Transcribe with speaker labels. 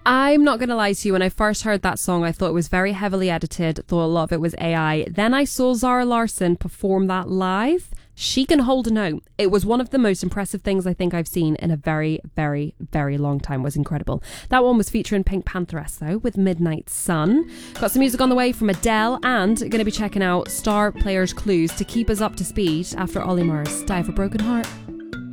Speaker 1: I'm not going to lie to you. When I first heard that song, I thought it was very heavily edited, thought a lot of it was AI. Then I saw Zara Larsson perform that live. She can hold a note. It was one of the most impressive things I think I've seen in a very, very, very long time. It was incredible. That one was featuring Pink Pantheress, though, with Midnight Sun. Got some music on the way from Adele, and going to be checking out Star Players Clues to keep us up to speed after Ollie Murs' Die of a Broken Heart.